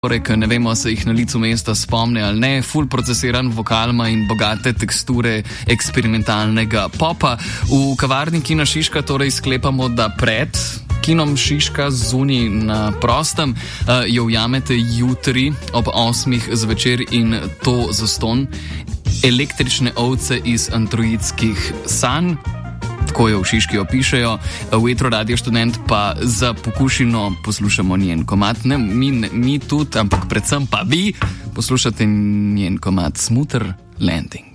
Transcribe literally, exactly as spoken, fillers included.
Torej, ne vemo, se jih na licu mesta spomne ali ne, full procesiran vokalma in bogate teksture eksperimentalnega popa. V kavarni Kina Šiška torej sklepamo, da pred Kinom Šiška zunaj na prostem uh, jo ujamete jutri ob osmih zvečer in to zastonj električne ovce iz androidskih sanj. Tako jo v Šiški opišejo, v Etro Radio Študent pa za pokušino poslušamo njen komad. Ne, mi, ne, mi tudi, ampak predvsem pa vi poslušate njen komad Smoother Landing.